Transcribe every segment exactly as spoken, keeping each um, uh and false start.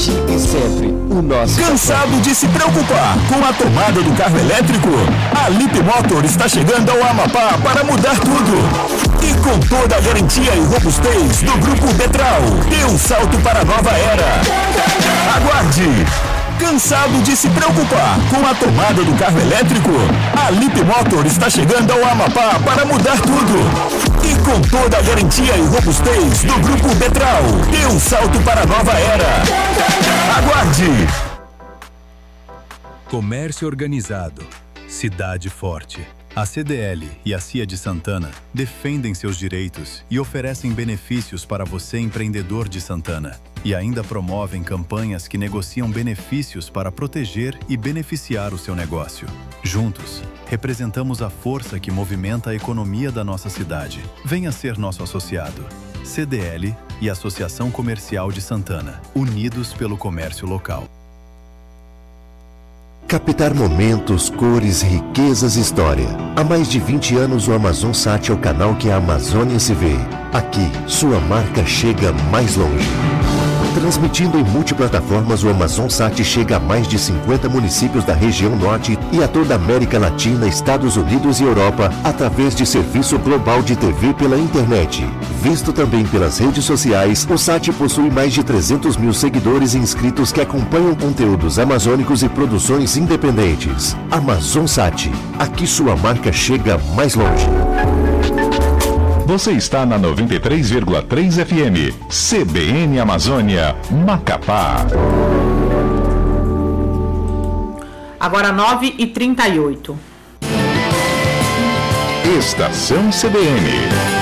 hoje e sempre o nosso... Cansado de se preocupar com a tomada do carro elétrico? A Lip Motor está chegando ao Amapá para mudar tudo. E com toda a garantia e robustez do Grupo Betral, dê um salto para a nova era. Aguarde! Cansado de se preocupar com a tomada do carro elétrico? A Lip Motor está chegando ao Amapá para mudar tudo. E com toda a garantia e robustez do Grupo Betral, dê um salto para a nova era. Aguarde! Comércio organizado, cidade forte. A C D L e a C I A de Santana defendem seus direitos e oferecem benefícios para você, empreendedor de Santana. E ainda promovem campanhas que negociam benefícios para proteger e beneficiar o seu negócio. Juntos, representamos a força que movimenta a economia da nossa cidade. Venha ser nosso associado. C D L e Associação Comercial de Santana, unidos pelo comércio local. Captar momentos, cores, riquezas e história. Há mais de vinte anos o AmazonSat é o canal que a Amazônia se vê. Aqui, sua marca chega mais longe. Transmitindo em multiplataformas, o AmazonSat chega a mais de cinquenta municípios da região norte e a toda a América Latina, Estados Unidos e Europa, através de serviço global de T V pela internet. Visto também pelas redes sociais, o Sat possui mais de trezentos mil seguidores e inscritos que acompanham conteúdos amazônicos e produções independentes. AmazonSat, aqui sua marca chega mais longe. Você está na noventa e três vírgula três F M, C B N Amazônia, Macapá. Agora nove e trinta e oito. Estação C B N.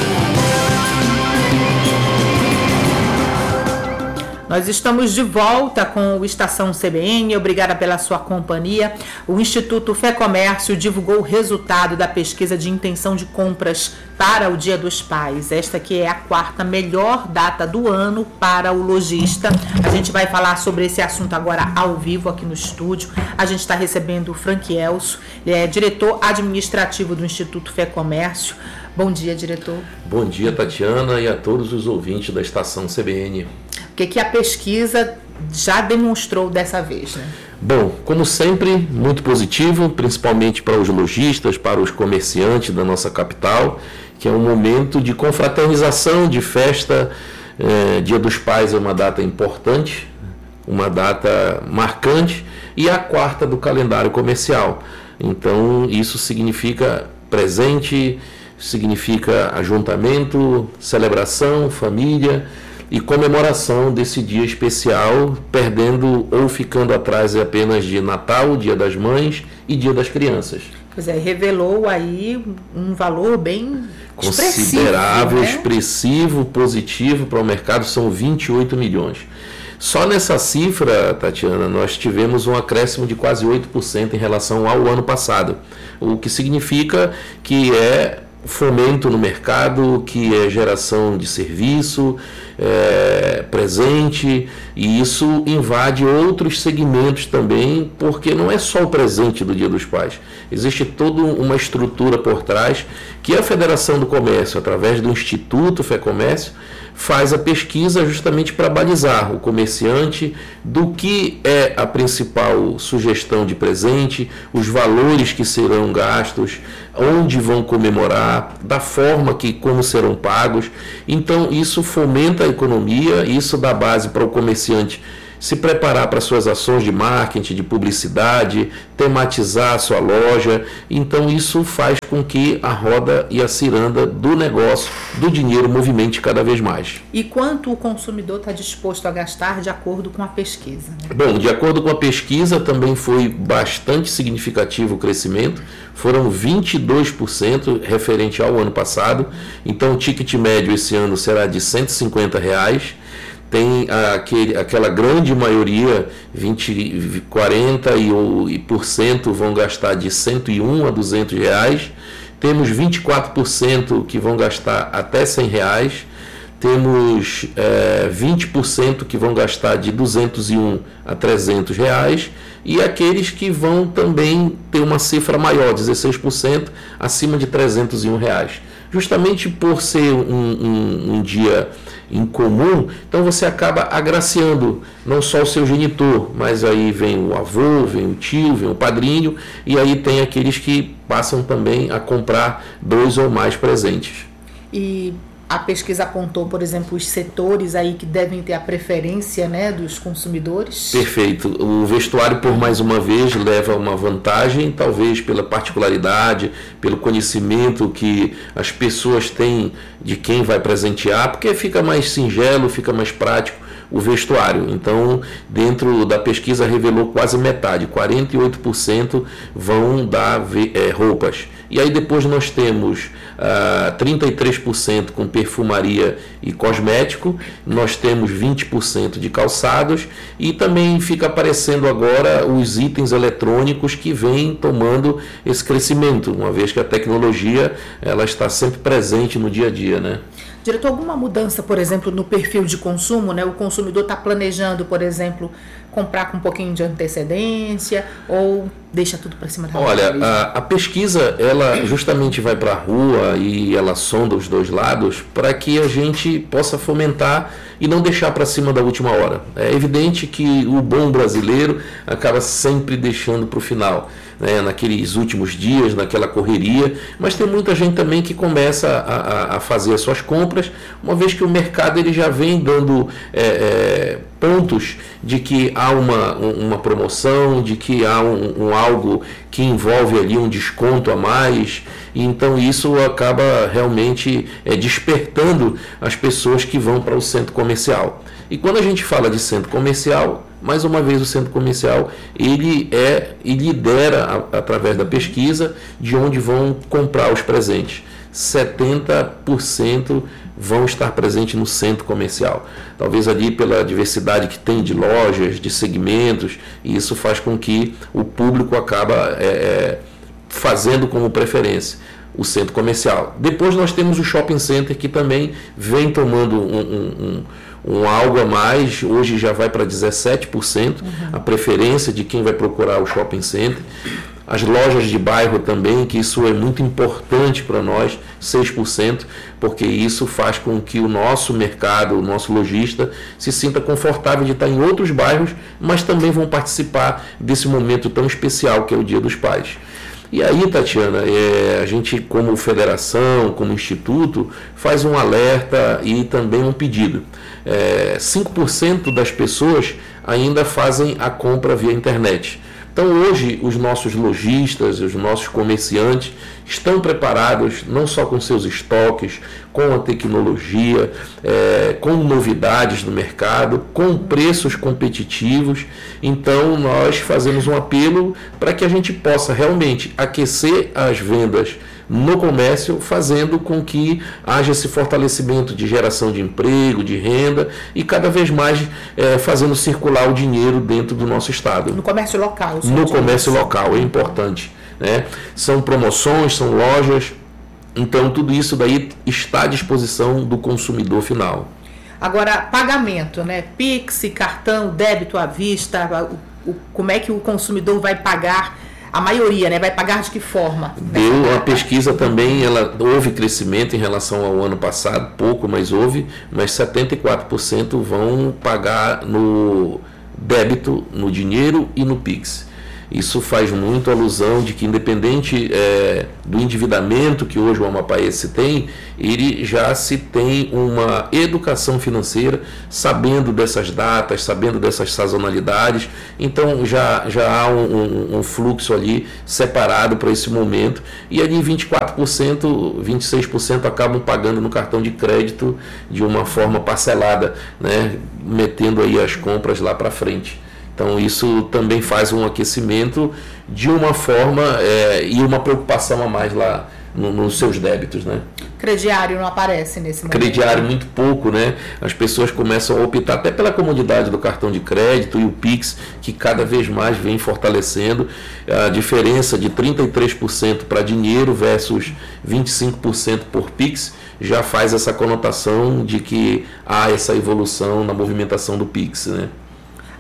Nós estamos de volta com o Estação C B N, obrigada pela sua companhia. O Instituto Fé Comércio divulgou o resultado da pesquisa de intenção de compras para o Dia dos Pais. Esta que é a quarta melhor data do ano para o lojista. A gente vai falar sobre esse assunto agora ao vivo aqui no estúdio. A gente está recebendo o Frank Elcio, ele é diretor administrativo do Instituto Fé Comércio. Bom dia, diretor. Bom dia, Tatiana, e a todos os ouvintes da Estação C B N. O que, que a pesquisa já demonstrou dessa vez, né? Bom, como sempre, muito positivo, principalmente para os lojistas, para os comerciantes da nossa capital, que é um momento de confraternização, de festa. É, Dia dos Pais é uma data importante, uma data marcante, e a quarta do calendário comercial. Então, isso significa presente, significa ajuntamento, celebração, família e comemoração desse dia especial, perdendo ou ficando atrás apenas de Natal, Dia das Mães e Dia das Crianças. Pois é, revelou aí um valor bem considerável, né? expressivo, positivo para o mercado, são vinte e oito milhões. Só nessa cifra, Tatiana, nós tivemos um acréscimo de quase oito por cento em relação ao ano passado, o que significa que é fomento no mercado, que é geração de serviço, é, presente, e isso invade outros segmentos também, porque não é só o presente do Dia dos Pais. Existe toda uma estrutura por trás que a Federação do Comércio, através do Instituto Fé Comércio, faz a pesquisa justamente para balizar o comerciante do que é a principal sugestão de presente, os valores que serão gastos, onde vão comemorar, da forma que como serão pagos. Então isso fomenta a economia, isso dá base para o comerciante se preparar para suas ações de marketing, de publicidade, tematizar a sua loja. Então isso faz com que a roda e a ciranda do negócio, do dinheiro, movimente cada vez mais. E quanto o consumidor está disposto a gastar de acordo com a pesquisa? Né? Bom, de acordo com a pesquisa também foi bastante significativo o crescimento, foram vinte e dois por cento referente ao ano passado. Então o ticket médio esse ano será de cento e cinquenta reais. Tem aquele, aquela grande maioria, vinte, quarenta por cento vão gastar de cento e um a duzentos reais. Temos vinte e quatro por cento que vão gastar até cem reais. Temos é, vinte por cento que vão gastar de duzentos e um a trezentos reais. E aqueles que vão também ter uma cifra maior, dezesseis por cento acima de trezentos e um reais. justamente por ser um, um, um dia incomum, então você acaba agraciando não só o seu genitor, mas aí vem o avô, vem o tio, vem o padrinho, e aí tem aqueles que passam também a comprar dois ou mais presentes. E a pesquisa apontou, por exemplo, os setores aí que devem ter a preferência, né, dos consumidores? Perfeito. O vestuário, por mais uma vez, leva uma vantagem, talvez pela particularidade, pelo conhecimento que as pessoas têm de quem vai presentear, porque fica mais singelo, fica mais prático o vestuário. Então, dentro da pesquisa revelou quase metade, quarenta e oito por cento vão dar é, roupas. E aí depois nós temos ah, trinta e três por cento com perfumaria e cosmético, nós temos vinte por cento de calçados e também fica aparecendo agora os itens eletrônicos que vêm tomando esse crescimento, uma vez que a tecnologia ela está sempre presente no dia a dia, né? Diretor, alguma mudança, por exemplo, no perfil de consumo, né? O consumidor está planejando, por exemplo, comprar com um pouquinho de antecedência ou deixa tudo para cima da hora? Olha, a, a pesquisa, ela justamente vai para a rua e ela sonda os dois lados para que a gente possa fomentar e não deixar para cima da última hora. É evidente que o bom brasileiro acaba sempre deixando para o final, né, naqueles últimos dias, naquela correria, mas tem muita gente também que começa a, a, a fazer as suas compras, uma vez que o mercado ele já vem dando é, é, pontos de que há uma, uma promoção, de que há um, um algo que envolve ali um desconto a mais, e então isso acaba realmente é, despertando as pessoas que vão para o centro comercial. E quando a gente fala de centro comercial, mais uma vez o centro comercial ele é e lidera a, através da pesquisa de onde vão comprar os presentes. setenta por cento vão estar presentes no centro comercial. Talvez ali pela diversidade que tem de lojas, de segmentos, e isso faz com que o público acaba é, é, fazendo como preferência o centro comercial. Depois nós temos o shopping center que também vem tomando um, um, um, um algo a mais, hoje já vai para dezessete por cento, uhum. a preferência de quem vai procurar o shopping center. As lojas de bairro também, que isso é muito importante para nós, seis por cento, porque isso faz com que o nosso mercado, o nosso lojista, se sinta confortável de estar em outros bairros, mas também vão participar desse momento tão especial que é o Dia dos Pais. E aí, Tatiana, é, a gente como federação, como instituto, faz um alerta e também um pedido. É, cinco por cento das pessoas ainda fazem a compra via internet. Então hoje os nossos lojistas, os nossos comerciantes estão preparados não só com seus estoques, com a tecnologia, é, com novidades no mercado, com preços competitivos. Então nós fazemos um apelo para que a gente possa realmente aquecer as vendas no comércio, fazendo com que haja esse fortalecimento de geração de emprego, de renda e cada vez mais é, fazendo circular o dinheiro dentro do nosso estado. No comércio local. No comércio local, é importante, né? São promoções, são lojas, então tudo isso daí está à disposição do consumidor final. Agora, pagamento, né? Pix, cartão, débito à vista, o, o, como é que o consumidor vai pagar? A maioria, né? Vai pagar de que forma? Deu a pesquisa também, ela houve crescimento em relação ao ano passado, pouco, mas houve, mas setenta e quatro por cento vão pagar no débito, no dinheiro e no Pix. Isso faz muito alusão de que, independente é, do endividamento que hoje o amapaense tem, ele já se tem uma educação financeira, sabendo dessas datas, sabendo dessas sazonalidades. Então já, já há um, um, um fluxo ali separado para esse momento. E ali vinte e quatro por cento, vinte e seis por cento acabam pagando no cartão de crédito de uma forma parcelada, né, metendo aí as compras lá para frente. Então isso também faz um aquecimento de uma forma é, e uma preocupação a mais lá no, nos seus débitos, né? Crediário não aparece nesse momento. Crediário muito pouco, né? As pessoas começam a optar até pela comodidade do cartão de crédito e o Pix, que cada vez mais vem fortalecendo. A diferença de trinta e três por cento para dinheiro versus vinte e cinco por cento por Pix já faz essa conotação de que há essa evolução na movimentação do Pix, né?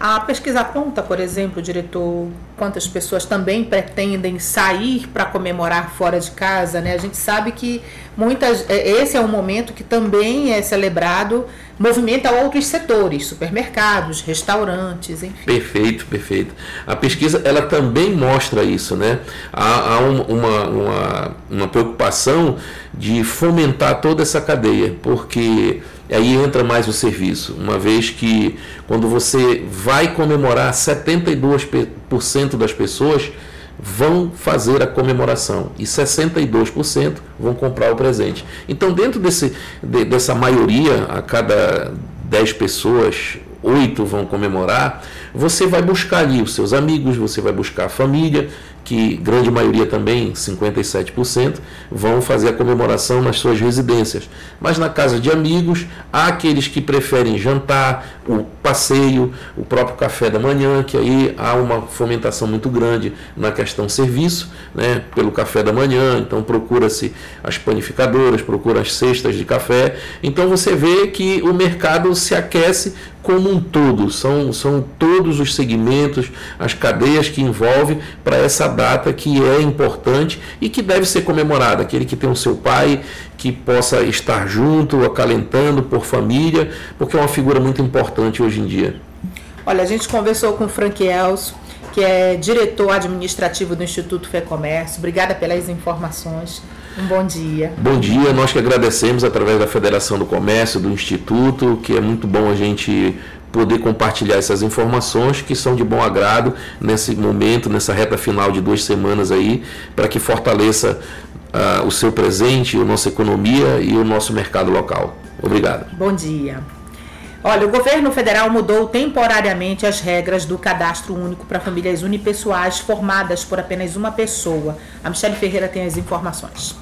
A pesquisa aponta, por exemplo, diretor, quantas pessoas também pretendem sair para comemorar fora de casa, né? A gente sabe que muitas, esse é um momento que também é celebrado, movimenta outros setores, supermercados, restaurantes, enfim. Perfeito, perfeito. A pesquisa, ela também mostra isso, né? Há, há um, uma, uma, uma preocupação de fomentar toda essa cadeia, porque aí entra mais o serviço, uma vez que quando você vai comemorar, setenta e dois por cento das pessoas vão fazer a comemoração e sessenta e dois por cento vão comprar o presente. Então, dentro desse, de, dessa maioria, a cada dez pessoas, oito vão comemorar, você vai buscar ali os seus amigos, você vai buscar a família, que grande maioria também, cinquenta e sete por cento, vão fazer a comemoração nas suas residências. Mas na casa de amigos, há aqueles que preferem jantar, o passeio, o próprio café da manhã, que aí há uma fomentação muito grande na questão serviço, né, pelo café da manhã, então procura-se as panificadoras, procura as cestas de café, então você vê que o mercado se aquece como um todo, são, são todos os segmentos, as cadeias que envolve para essa data que é importante e que deve ser comemorada. Aquele que tem o seu pai, que possa estar junto, acalentando por família, porque é uma figura muito importante hoje em dia. Olha, a gente conversou com o Frank Elcio, que é diretor administrativo do Instituto FEComércio. Obrigada pelas informações. Um bom dia. Bom dia, nós que agradecemos através da Federação do Comércio, do Instituto, que é muito bom a gente poder compartilhar essas informações que são de bom agrado nesse momento, nessa reta final de duas semanas aí, para que fortaleça uh, o seu presente, a nossa economia e o nosso mercado local. Obrigado. Bom dia. Olha, o governo federal mudou temporariamente as regras do cadastro único para famílias unipessoais formadas por apenas uma pessoa. A Michele Ferreira tem as informações.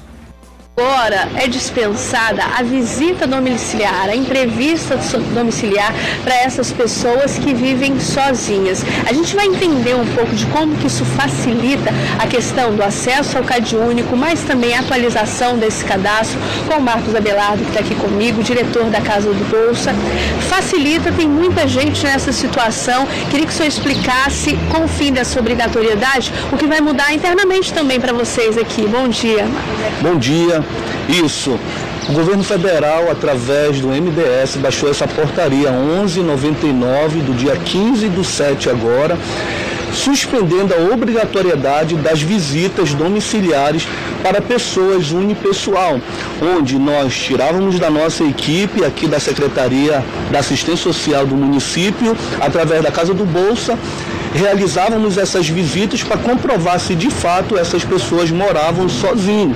Agora é dispensada a visita domiciliar, a entrevista domiciliar para essas pessoas que vivem sozinhas. A gente vai entender um pouco de como que isso facilita a questão do acesso ao Cade Único, mas também a atualização desse cadastro com o Marcos Abelardo, que está aqui comigo, diretor da Casa do Bolsa. Facilita, tem muita gente nessa situação. Queria que o senhor explicasse, com o fim dessa obrigatoriedade, o que vai mudar internamente também para vocês aqui. Bom dia. Bom dia. Isso. O governo federal, através do M D S, baixou essa portaria onze noventa e nove do dia quinze do sete agora, suspendendo a obrigatoriedade das visitas domiciliares para pessoas unipessoal, onde nós tirávamos da nossa equipe aqui da Secretaria da Assistência Social do município, através da Casa do Bolsa, realizávamos essas visitas para comprovar se de fato essas pessoas moravam sozinhas.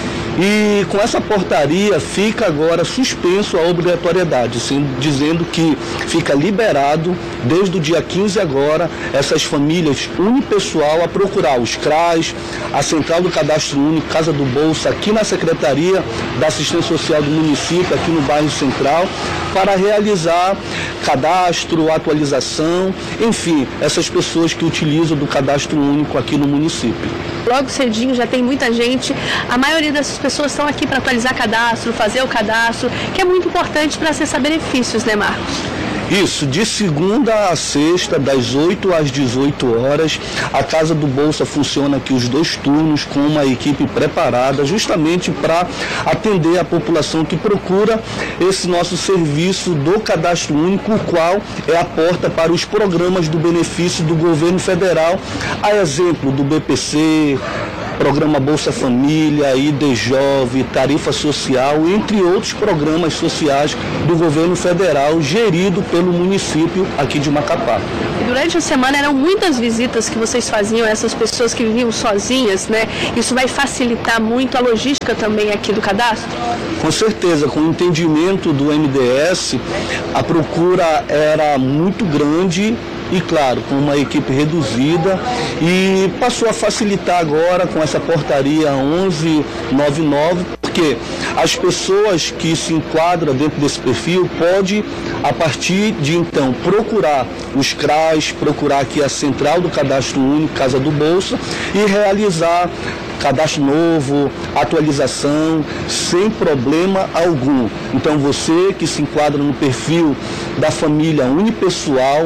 E com essa portaria fica agora suspenso a obrigatoriedade, sim, dizendo que fica liberado desde o dia quinze agora essas famílias unipessoal a procurar os C R A S, a Central do Cadastro Único, Casa do Bolsa, aqui na Secretaria da Assistência Social do município, aqui no bairro Central, para realizar cadastro, atualização, enfim, essas pessoas que utilizam do Cadastro Único aqui no município. Logo cedinho já tem muita gente, a maioria dessas pessoas estão aqui para atualizar cadastro, fazer o cadastro, que é muito importante para acessar benefícios, né, Marcos? Isso, de segunda a sexta, das oito às dezoito horas, a Casa do Bolsa funciona aqui os dois turnos com uma equipe preparada justamente para atender a população que procura esse nosso serviço do Cadastro Único, o qual é a porta para os programas do benefício do governo federal, a exemplo do B P C, Programa Bolsa Família, I D Jovem, Tarifa Social, entre outros programas sociais do governo federal, gerido pelo município aqui de Macapá. E durante a semana eram muitas visitas que vocês faziam a essas pessoas que viviam sozinhas, né? Isso vai facilitar muito a logística também aqui do cadastro? Com certeza, com o entendimento do M D S, a procura era muito grande e, claro, com uma equipe reduzida, e passou a facilitar agora com essa portaria onze noventa e nove, porque as pessoas que se enquadram dentro desse perfil podem, a partir de então, procurar os C R A S, procurar aqui a Central do Cadastro Único, Casa do Bolsa, e realizar cadastro novo, atualização, sem problema algum. Então, você que se enquadra no perfil da família unipessoal,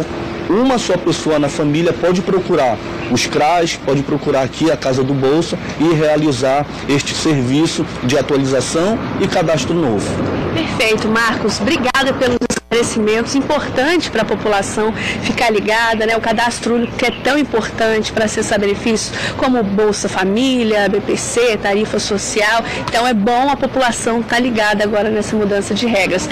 uma só pessoa na família pode procurar os C R A S, pode procurar aqui a Casa do Bolsa e realizar este serviço de atualização e cadastro novo. Perfeito, Marcos. Obrigada pelos esclarecimentos. Importante para a população ficar ligada, né? O cadastro único que é tão importante para acessar benefícios como Bolsa Família, B P C, tarifa social. Então é bom a população estar ligada agora nessa mudança de regras.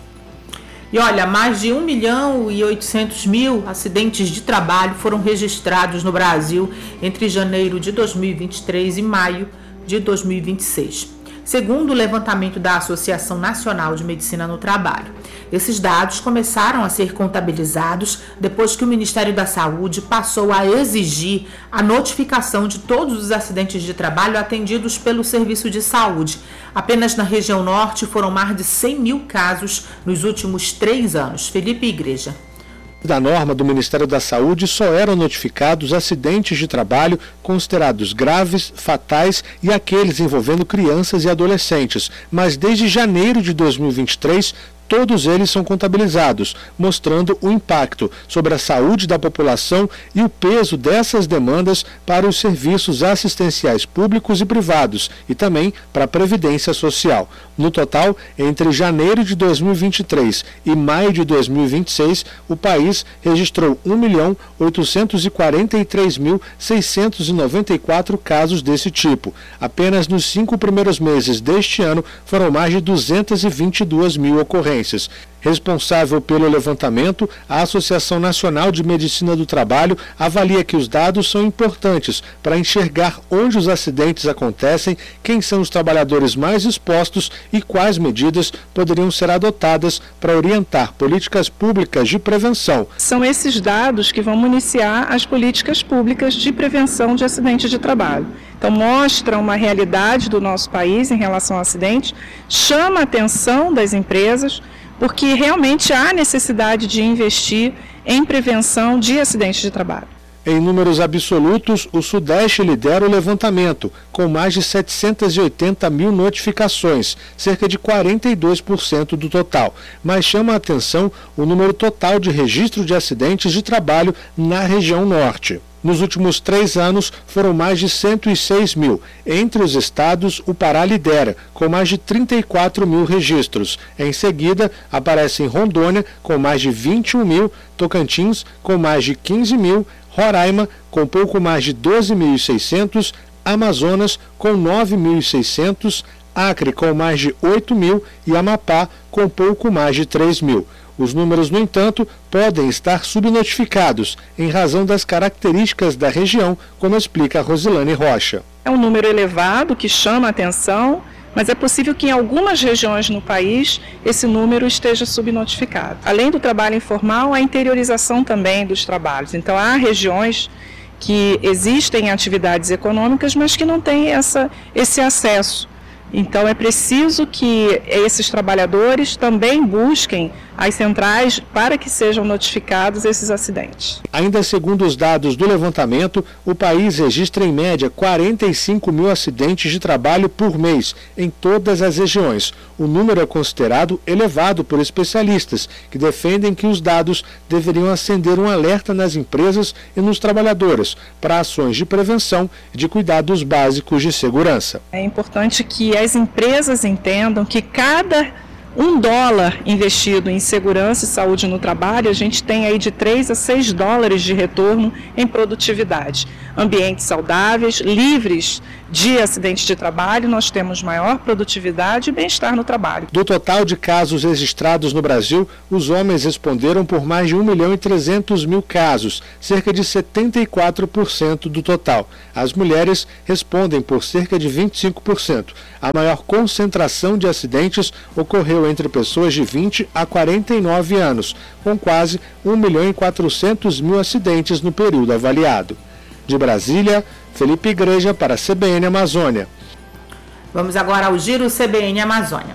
E olha, mais de um milhão e oitocentos mil acidentes de trabalho foram registrados no Brasil entre janeiro de dois mil e vinte e três e maio de dois mil e vinte e seis, segundo o levantamento da Associação Nacional de Medicina no Trabalho. Esses dados começaram a ser contabilizados depois que o Ministério da Saúde passou a exigir a notificação de todos os acidentes de trabalho atendidos pelo Serviço de Saúde. Apenas na região norte foram mais de cem mil casos nos últimos três anos. Felipe Igreja. Da norma do Ministério da Saúde, só eram notificados acidentes de trabalho considerados graves, fatais e aqueles envolvendo crianças e adolescentes. Mas desde janeiro de dois mil e vinte e três, todos eles são contabilizados, mostrando o impacto sobre a saúde da população e o peso dessas demandas para os serviços assistenciais públicos e privados e também para a Previdência Social. No total, entre janeiro de dois mil e vinte e três e maio de dois mil e vinte e seis, o país registrou um milhão oitocentos e quarenta e três mil seiscentos e noventa e quatro casos desse tipo. Apenas nos cinco primeiros meses deste ano foram mais de duzentas e vinte e duas mil ocorrências. Responsável pelo levantamento, a Associação Nacional de Medicina do Trabalho avalia que os dados são importantes para enxergar onde os acidentes acontecem, quem são os trabalhadores mais expostos e quais medidas poderiam ser adotadas para orientar políticas públicas de prevenção. São esses dados que vão municiar as políticas públicas de prevenção de acidentes de trabalho. Então, mostra uma realidade do nosso país em relação ao acidente, chama a atenção das empresas, porque realmente há necessidade de investir em prevenção de acidentes de trabalho. Em números absolutos, o Sudeste lidera o levantamento, com mais de setecentas e oitenta mil notificações, cerca de quarenta e dois por cento do total. Mas chama a atenção o número total de registro de acidentes de trabalho na região Norte. Nos últimos três anos, foram mais de cento e seis mil. Entre os estados, o Pará lidera, com mais de trinta e quatro mil registros. Em seguida, aparecem Rondônia, com mais de vinte e um mil, Tocantins, com mais de quinze mil, Roraima, com pouco mais de doze mil e seiscentos, Amazonas, com nove mil e seiscentos, Acre, com mais de oito mil e Amapá, com pouco mais de três mil. Os números, no entanto, podem estar subnotificados em razão das características da região, como explica a Rosilane Rocha. É um número elevado que chama a atenção, mas é possível que em algumas regiões no país esse número esteja subnotificado. Além do trabalho informal, a interiorização também dos trabalhos. Então, há regiões que existem atividades econômicas, mas que não têm essa, esse acesso. Então, é preciso que esses trabalhadores também busquem as centrais para que sejam notificados esses acidentes. Ainda segundo os dados do levantamento, o país registra em média quarenta e cinco mil acidentes de trabalho por mês em todas as regiões. O número é considerado elevado por especialistas, que defendem que os dados deveriam acender um alerta nas empresas e nos trabalhadores para ações de prevenção e de cuidados básicos de segurança. É importante que as empresas entendam que cada um dólar investido em segurança e saúde no trabalho, a gente tem aí de três a seis dólares de retorno em produtividade. Ambientes saudáveis, livres de acidentes de trabalho, nós temos maior produtividade e bem-estar no trabalho. Do total de casos registrados no Brasil, os homens responderam por mais de um milhão e trezentos mil casos, cerca de setenta e quatro por cento do total. As mulheres respondem por cerca de vinte e cinco por cento. A maior concentração de acidentes ocorreu entre pessoas de vinte a quarenta e nove anos, com quase um milhão e quatrocentos mil acidentes no período avaliado. De Brasília, Felipe Igreja para a C B N Amazônia. Vamos agora ao Giro C B N Amazônia.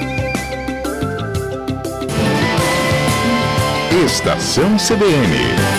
Estação C B N.